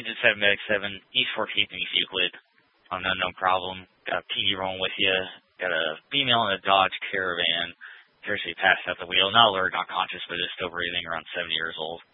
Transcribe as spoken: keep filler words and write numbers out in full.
Engine seven, Medic seven, East Fork Heath, and East Euclid on an unknown problem. Got a P D rolling with you. Got a female in a Dodge Caravan. Seriously passed out the wheel. Not alert, not conscious, but just still breathing, around seventy years old.